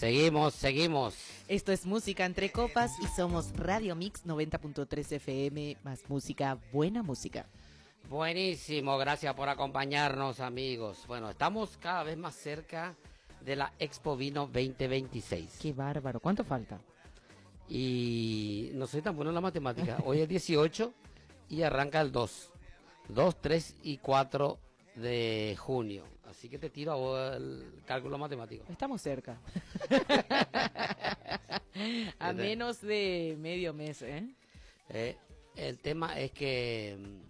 Seguimos. Esto es Música Entre Copas y somos Radio Mix 90.3 FM, más música, buena música. Buenísimo, gracias por acompañarnos, amigos. Bueno, estamos cada vez más cerca de la Expo Vino 2026. Qué bárbaro, ¿cuánto falta? Y no soy tan bueno en la matemática. Hoy es 18 y arranca el 2, 3 y 4 de junio. Así que te tiro a vos el cálculo matemático. Estamos cerca. A menos de medio mes, ¿eh? El tema es que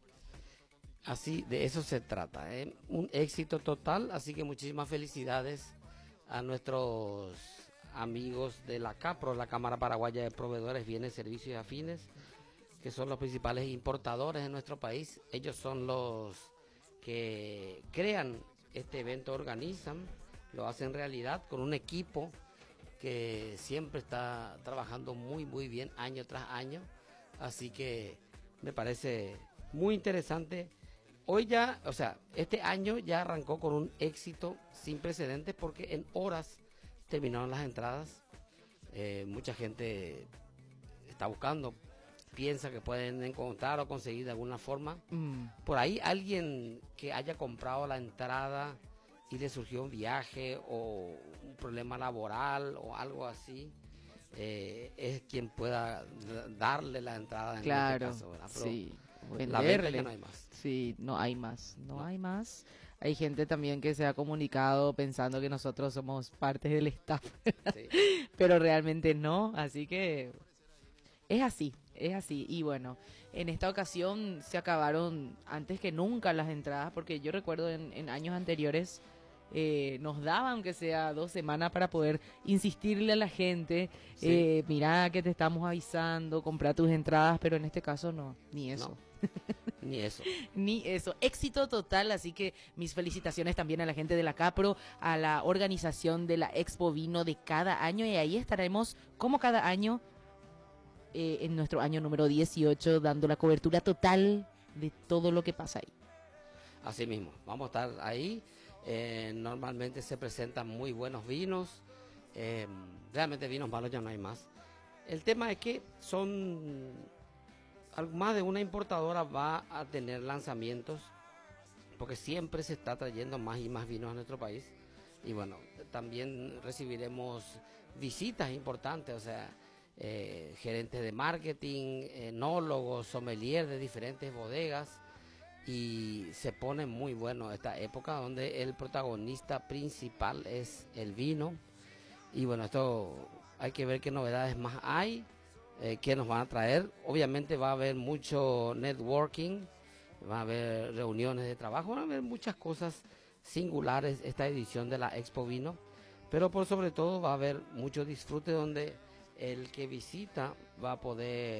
así de eso se trata, ¿eh? Un éxito total, así que muchísimas felicidades a nuestros amigos de la CAPRO, la Cámara Paraguaya de Proveedores, Bienes, Servicios y Afines, que son los principales importadores en nuestro país. Ellos son los que crean este evento, organizan, lo hacen realidad con un equipo que siempre está trabajando muy bien año tras año, así que me parece muy interesante. Hoy ya, o sea, este año ya arrancó con un éxito sin precedentes porque en horas terminaron las entradas. Mucha gente está buscando, piensa que pueden encontrar o conseguir de alguna forma. Por ahí alguien que haya comprado la entrada y le surgió un viaje o un problema laboral o algo así, es quien pueda darle la entrada en este caso, ¿verdad? Pero sí. La verdad que no hay más. Sí, no hay más. Hay gente también que se ha comunicado pensando que nosotros somos parte del staff, sí. Pero realmente no, así que es así. Y bueno, en esta ocasión se acabaron antes que nunca las entradas, porque yo recuerdo en años anteriores nos daba aunque sea 2 semanas para poder insistirle a la gente, sí. Mirá que te estamos avisando, compra tus entradas, pero en este caso no, ni eso. No. Ni eso. Éxito total, así que mis felicitaciones también a la gente de la Capro, a la organización de la Expo Vino de cada año, y ahí estaremos como cada año en nuestro año número 18 dando la cobertura total de todo lo que pasa ahí. Así mismo, vamos a estar ahí. Normalmente se presentan muy buenos vinos, realmente vinos malos ya no hay más. El tema es que más de una importadora va a tener lanzamientos, porque siempre se está trayendo más y más vinos a nuestro país. Y bueno, también recibiremos visitas importantes, o sea, gerentes de marketing, enólogos, sommelier de diferentes bodegas. Y se pone muy bueno esta época donde el protagonista principal es el vino. Y bueno, esto hay que ver qué novedades más hay, qué nos van a traer. Obviamente va a haber mucho networking, va a haber reuniones de trabajo, van a haber muchas cosas singulares esta edición de la Expo Vino. Pero por sobre todo va a haber mucho disfrute donde el que visita va a poder